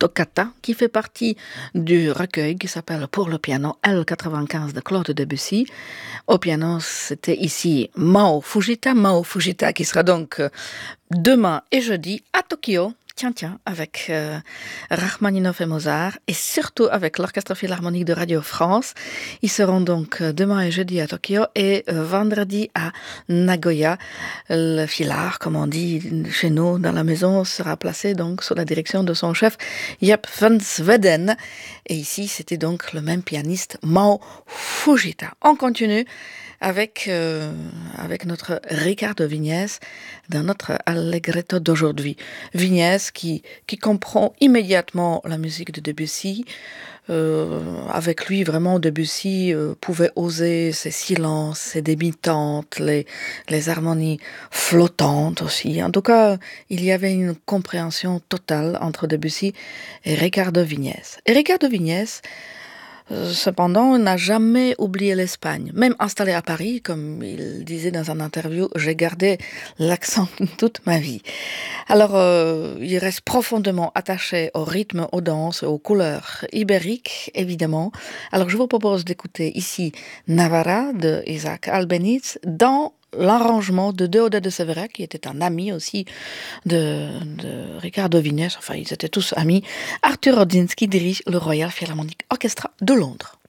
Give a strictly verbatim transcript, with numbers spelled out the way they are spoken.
Toccata, qui fait partie du recueil qui s'appelle Pour le piano L quatre-vingt-quinze de Claude Debussy. Au piano, c'était ici Mao Fujita, Mao Fujita qui sera donc demain et jeudi à Tokyo. Tiens, tiens, avec euh, Rachmaninov et Mozart, et surtout avec l'Orchestre Philharmonique de Radio France. Ils seront donc demain et jeudi à Tokyo et euh, vendredi à Nagoya. Le Philhar, comme on dit chez nous dans la maison, sera placé donc sous la direction de son chef Jaap van Zweden. Et ici, c'était donc le même pianiste, Mao Fujita. On continue avec, euh, avec notre Ricardo Vignès dans notre Allegretto d'aujourd'hui. Vignès qui, qui comprend immédiatement la musique de Debussy. Euh, avec lui, vraiment, Debussy euh, pouvait oser ses silences, ses débitantes, les, les harmonies flottantes aussi. En tout cas, il y avait une compréhension totale entre Debussy et Ricardo Vignès. Et Ricardo Vignès, cependant, n'a jamais oublié l'Espagne. Même installé à Paris, comme il disait dans une interview, j'ai gardé l'accent toute ma vie. Alors, euh, il reste profondément attaché au rythme, aux danses, aux couleurs ibériques, évidemment. Alors, je vous propose d'écouter ici Navarra de Isaac Albéniz dans l'arrangement de Deodat de Severa, qui était un ami aussi de, de Ricardo Vignès. Enfin, ils étaient tous amis. Arthur Rodzinski dirige le Royal Philharmonic Orchestra de Londres.